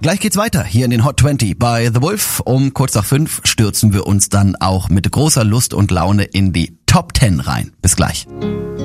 Gleich geht's weiter hier in den Hot 20 bei The Wolf. Um kurz nach 5 stürzen wir uns dann auch mit großer Lust und Laune in die Top 10 rein. Bis gleich.